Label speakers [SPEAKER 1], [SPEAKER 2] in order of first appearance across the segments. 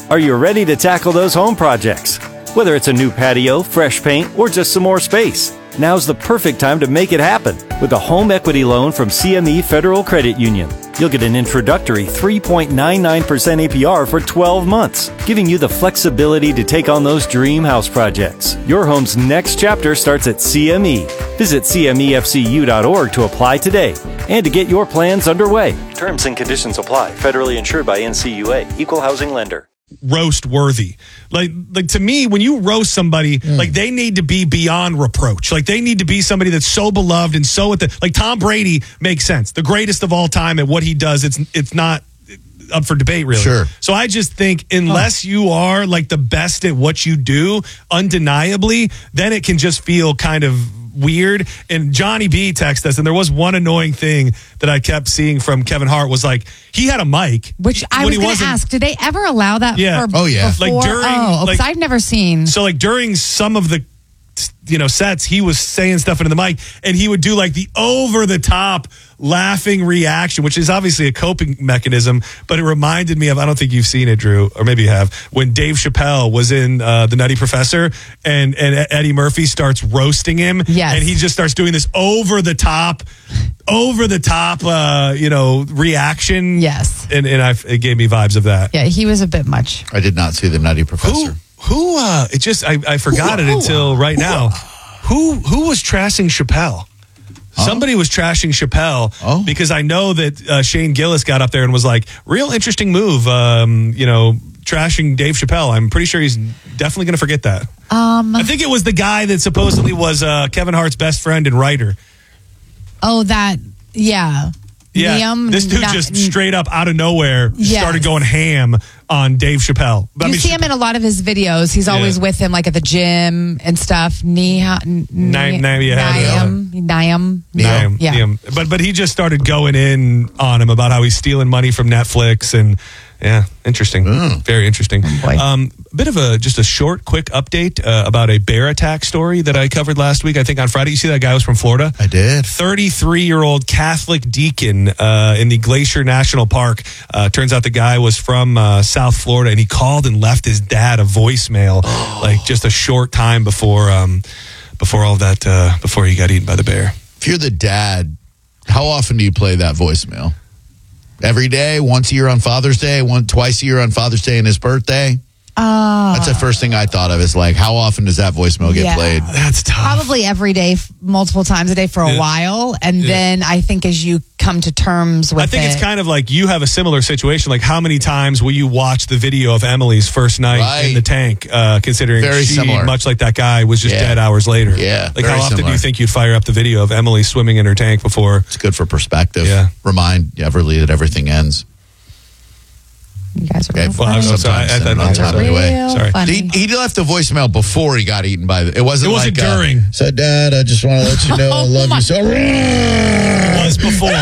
[SPEAKER 1] Are you ready to tackle those home projects? Whether it's a new patio, fresh paint, or just some more space, now's the perfect time to make it happen with a home equity loan from CME Federal Credit Union. You'll get an introductory 3.99% APR for 12 months, giving you the flexibility to take on those dream house projects. Your home's next chapter starts at CME. Visit CMEFCU.org to apply today and to get your plans underway. Terms and conditions apply. Federally insured by NCUA. Equal housing lender.
[SPEAKER 2] Roast worthy. Like to me, when you roast somebody, like they need to be beyond reproach. Like they need to be somebody that's so beloved and so like Tom Brady makes sense. The greatest of all time at what he does. It's not up for debate, really.
[SPEAKER 3] Sure.
[SPEAKER 2] So I just think unless you are like the best at what you do, undeniably, then it can just feel kind of weird. And Johnny B texted us, and there was one annoying thing that I kept seeing from Kevin Hart was like he had a mic,
[SPEAKER 4] which I was going to ask. Did they ever allow that?
[SPEAKER 2] Yeah.
[SPEAKER 4] Before?
[SPEAKER 2] Like during,
[SPEAKER 4] because I've never seen.
[SPEAKER 2] So like during some of the sets, he was saying stuff into the mic, and he would do like the over the top laughing reaction, which is obviously a coping mechanism, but it reminded me of, I don't think you've seen it, Drew, or maybe you have, when Dave Chappelle was in The Nutty Professor and Eddie Murphy starts roasting him.
[SPEAKER 4] Yes.
[SPEAKER 2] And he just starts doing this over the top reaction.
[SPEAKER 4] Yes.
[SPEAKER 2] And it gave me vibes of that.
[SPEAKER 4] Yeah, he was a bit much.
[SPEAKER 3] I did not see The Nutty Professor.
[SPEAKER 2] I forgot it until right now. Who was trashing Chappelle? Somebody was trashing Chappelle because I know that Shane Gillis got up there and was like, real interesting move, trashing Dave Chappelle. I'm pretty sure he's definitely going to forget that. I think it was the guy that supposedly was Kevin Hart's best friend and writer.
[SPEAKER 4] Oh, yeah.
[SPEAKER 2] Yeah,
[SPEAKER 4] Liam,
[SPEAKER 2] this dude just straight up out of nowhere started going ham on Dave Chappelle.
[SPEAKER 4] You see him in a lot of his videos. He's always with him, like at the gym and stuff. Niam. Yeah.
[SPEAKER 2] But he just started going in on him about how he's stealing money from Netflix and. Yeah, interesting. Very interesting. Bit of just a short, quick update about a bear attack story that I covered last week. I think on Friday. You see that guy was from Florida?
[SPEAKER 3] I did.
[SPEAKER 2] 33-year-old Catholic deacon in the Glacier National Park. Turns out the guy was from South Florida, and he called and left his dad a voicemail, like just a short time before all that, before he got eaten by the bear.
[SPEAKER 3] If you're the dad, how often do you play that voicemail? Every day, once a year on Father's Day, twice a year on Father's Day and his birthday. That's the first thing I thought of is like, how often does that voicemail get played?
[SPEAKER 2] That's tough.
[SPEAKER 4] Probably every day, multiple times a day for a while. And then I think as you come to terms with it.
[SPEAKER 2] I think it's kind of like you have a similar situation. Like how many times will you watch the video of Emily's first night in the tank, considering
[SPEAKER 3] very similar.
[SPEAKER 2] Much like that guy, was just dead hours later.
[SPEAKER 3] Yeah.
[SPEAKER 2] Like how often do you think you'd fire up the video of Emily swimming in her tank before?
[SPEAKER 3] It's good for perspective.
[SPEAKER 2] Yeah.
[SPEAKER 3] Remind Everly that everything ends.
[SPEAKER 4] You guys are real
[SPEAKER 2] well,
[SPEAKER 4] funny.
[SPEAKER 2] Sorry.
[SPEAKER 3] He left the voicemail before he got eaten by the. It wasn't like
[SPEAKER 2] during.
[SPEAKER 3] Said, Dad, I just want to let you know I love you so.
[SPEAKER 2] It was before.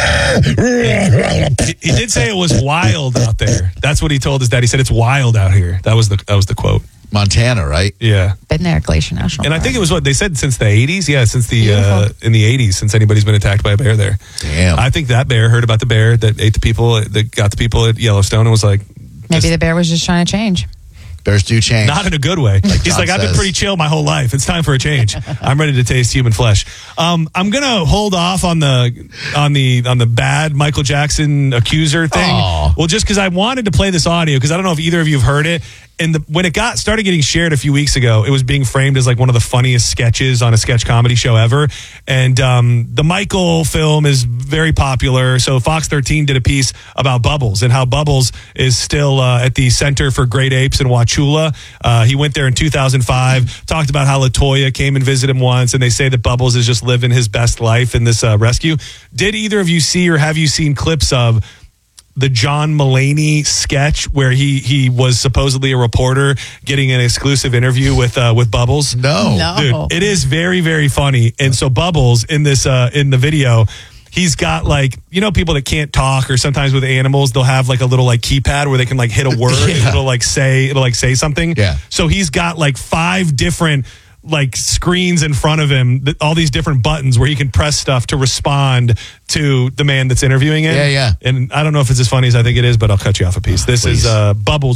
[SPEAKER 2] He did say it was wild out there. That's what he told his dad. He said it's wild out here. That was the quote.
[SPEAKER 3] Montana, right?
[SPEAKER 2] Yeah.
[SPEAKER 4] Been there at Glacier National
[SPEAKER 2] And
[SPEAKER 4] Park.
[SPEAKER 2] I think it was what they said since the 80s. Yeah, since the in the 80s, since anybody's been attacked by a bear there.
[SPEAKER 3] Damn.
[SPEAKER 2] I think that bear heard about the bear that ate the people, that got the people at Yellowstone and was like,
[SPEAKER 4] maybe the bear was just trying to change.
[SPEAKER 3] Bears do change.
[SPEAKER 2] Not in a good way. He's like, I've been pretty chill my whole life. It's time for a change. I'm ready to taste human flesh. I'm gonna hold off on the bad Michael Jackson accuser thing.
[SPEAKER 3] Aww.
[SPEAKER 2] Well, just because I wanted to play this audio because I don't know if either of you have heard it. And when it started getting shared a few weeks ago, it was being framed as like one of the funniest sketches on a sketch comedy show ever. And the Michael film is very popular. So Fox 13 did a piece about Bubbles and how Bubbles is still at the Center for Great Apes in Wauchula. He went there in 2005, talked about how LaToya came and visited him once, and they say that Bubbles is just living his best life in this rescue. Did either of you see or have you seen clips of the John Mulaney sketch where he was supposedly a reporter getting an exclusive interview with Bubbles?
[SPEAKER 3] No.
[SPEAKER 2] Dude, it is very, very funny. And so Bubbles in this in the video, he's got like, people that can't talk, or sometimes with animals, they'll have like a little like keypad where they can like hit a word and it'll say something.
[SPEAKER 3] Yeah.
[SPEAKER 2] So he's got like 5 different like screens in front of him, all these different buttons where he can press stuff to respond to the man that's interviewing him.
[SPEAKER 3] Yeah.
[SPEAKER 2] And I don't know if it's as funny as I think it is, but I'll cut you off a piece. This is Bubbles.